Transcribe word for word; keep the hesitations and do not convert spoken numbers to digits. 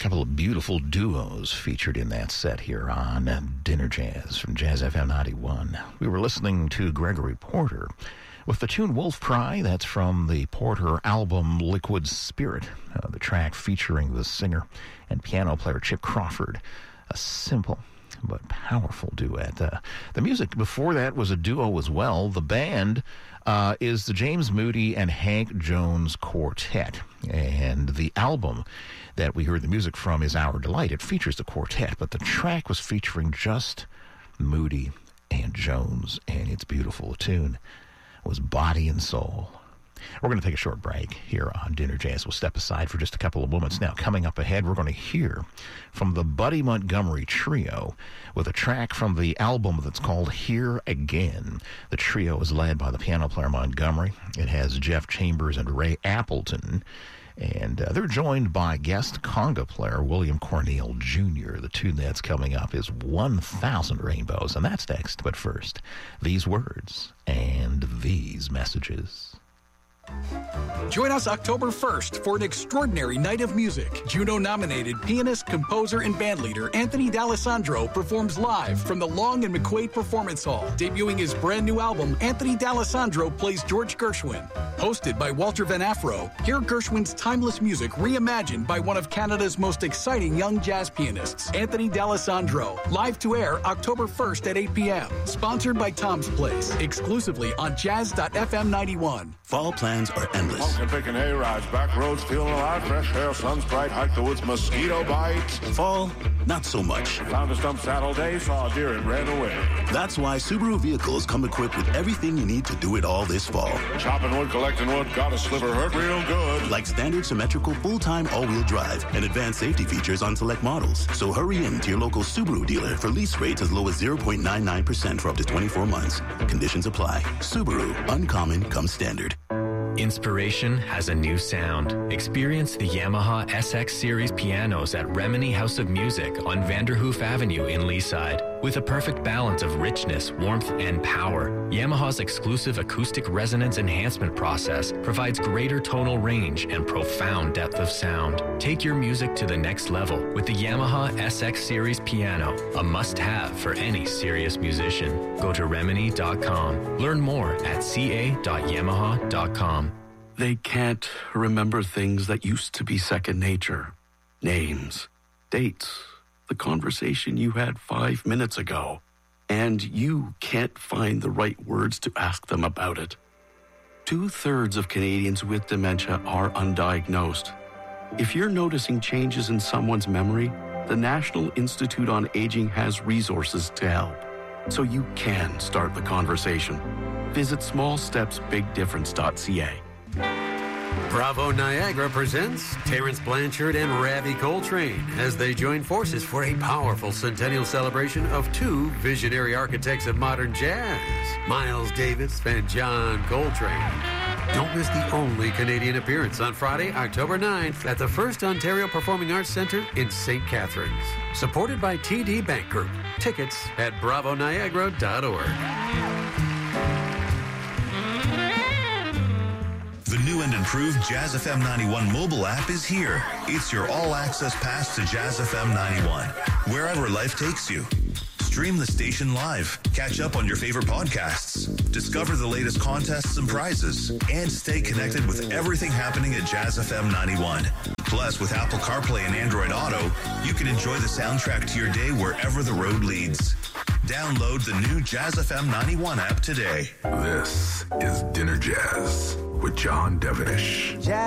couple of beautiful duos featured in that set here on Dinner Jazz from Jazz F M ninety-one. We were listening to Gregory Porter with the tune Wolf Cry. That's from the Porter album Liquid Spirit, uh, the track featuring the singer and piano player Chip Crawford. A simple but powerful duet. Uh, the music before that was a duo as well. The band uh, is the James Moody and Hank Jones Quartet. And the album that we heard the music from is Our Delight. It features the quartet, but the track was featuring just Moody and Jones, and it's beautiful. The tune was Body and Soul. We're going to take a short break here on Dinner Jazz. We'll step aside for just a couple of moments. Now, coming up ahead, we're going to hear from the Buddy Montgomery Trio with a track from the album that's called Here Again. The trio is led by the piano player Montgomery. It has Jeff Chambers and Ray Appleton. And uh, they're joined by guest conga player William Cornell Junior The tune that's coming up is one thousand Rainbows, and that's next. But first, these words and these messages. Join us October first for an extraordinary night of music. Juno-nominated pianist, composer, and bandleader Anthony D'Alessandro performs live from the Long and McQuaid Performance Hall. Debuting his brand new album, Anthony D'Alessandro plays George Gershwin. Hosted by Walter Van Afro, hear Gershwin's timeless music reimagined by one of Canada's most exciting young jazz pianists, Anthony D'Alessandro. Live to air October first at eight p.m. Sponsored by Tom's Place. Exclusively on jazz dot f m ninety-one. Fall plans are endless. Pumpkin picking hay rides, back roads feeling alive, fresh air, sun's bright, hike the woods, mosquito bites. Fall, not so much. Found a stump saddle day, saw a deer and ran away. That's why Subaru vehicles come equipped with everything you need to do it all this fall. Chopping wood, collecting wood, got a sliver, hurt real good. Like standard symmetrical full-time all-wheel drive and advanced safety features on select models. So hurry in to your local Subaru dealer for lease rates as low as zero point nine nine percent for up to twenty-four months. Conditions apply. Subaru, uncommon comes standard. Inspiration has a new sound. Experience the Yamaha S X Series pianos at Remini House of Music on Vanderhoof Avenue in Leaside. With a perfect balance of richness, warmth, and power, Yamaha's exclusive acoustic resonance enhancement process provides greater tonal range and profound depth of sound. Take your music to the next level with the Yamaha S X Series piano, a must-have for any serious musician. Go to remini dot com. Learn more at c a dot yamaha dot com. They can't remember things that used to be second nature. Names, dates, the conversation you had five minutes ago. And you can't find the right words to ask them about it. Two-thirds of Canadians with dementia are undiagnosed. If you're noticing changes in someone's memory, the National Institute on Aging has resources to help. So you can start the conversation. Visit small steps big difference dot c a. Bravo Niagara presents Terrence Blanchard and Ravi Coltrane as they join forces for a powerful centennial celebration of two visionary architects of modern jazz, Miles Davis and John Coltrane. Don't miss the only Canadian appearance on Friday, October ninth at the First Ontario Performing Arts Centre in Saint Catharines. Supported by T D Bank Group. Tickets at bravo niagara dot org. The new and improved Jazz F M ninety-one mobile app is here. It's your all-access pass to Jazz F M ninety-one, wherever life takes you. Stream the station live, catch up on your favorite podcasts, discover the latest contests and prizes, and stay connected with everything happening at Jazz F M ninety-one. Plus, with Apple CarPlay and Android Auto, you can enjoy the soundtrack to your day wherever the road leads. Download the new Jazz F M ninety-one app today. This is Dinner Jazz with John Devenish.